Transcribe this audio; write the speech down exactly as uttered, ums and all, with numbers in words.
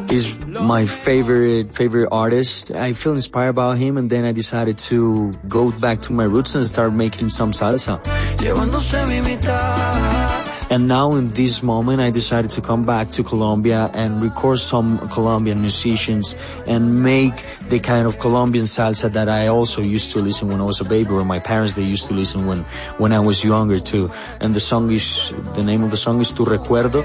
He's my favorite favorite artist. I feel inspired about him, and then I decided to go back to my roots and start making some salsa. And now in this moment, I decided to come back to Colombia and record some Colombian musicians and make the kind of Colombian salsa that I also used to listen when I was a baby, or my parents, they used to listen when, when I was younger too. And the song is, the name of the song is Tu Recuerdo.